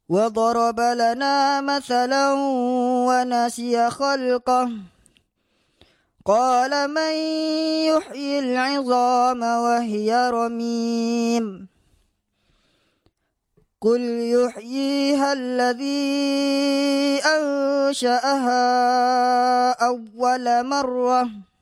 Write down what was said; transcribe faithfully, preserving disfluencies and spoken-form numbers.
وضرب لنا مثلا ونسي خلقه قال من يحيي العظام وهي رميم قل يحييها الذي أنشأها أول مرة